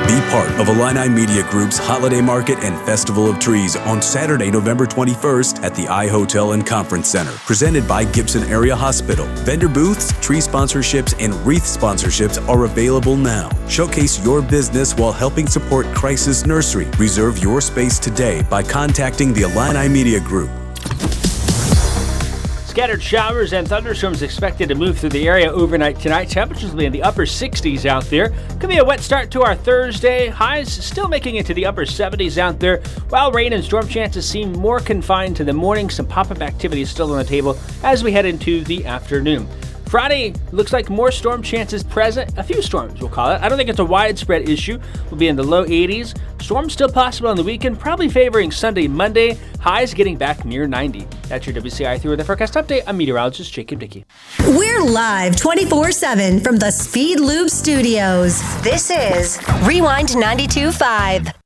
Be part of Illini Media Group's Holiday Market and Festival of Trees on Saturday, November 21st at the iHotel and Conference Center, presented by Gibson Area Hospital. Vendor booths, tree sponsorships, and wreath sponsorships are available now. Showcase your business while helping support Crisis Nursery. Reserve your space today by contacting the Illini Media Group. Scattered showers and thunderstorms expected to move through the area overnight tonight. Temperatures will be in the upper 60s out there. Could be a wet start to our Thursday. Highs still making it to the upper 70s out there, while rain and storm chances seem more confined to the morning. Some pop-up activity is still on the table as we head into the afternoon. Friday looks like more storm chances present. A few storms, we'll call it. I don't think it's a widespread issue. We'll be in the low 80s. Storms still possible on the weekend, probably favoring Sunday, Monday. Highs getting back near 90. That's your WCI 3 Weather Forecast Update. I'm meteorologist Jacob Dickey. We're live 24/7 from the Speed Lube Studios. This is Rewind 92.5.